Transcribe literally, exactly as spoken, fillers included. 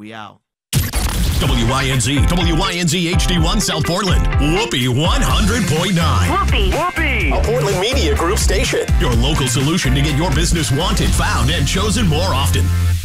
We out. W I N Z, W I N Z H D one South Portland, Whoopee one hundred point nine. Whoopee, Whoopee. A Portland Media Group station. Your local solution to get your business wanted, found, and chosen more often.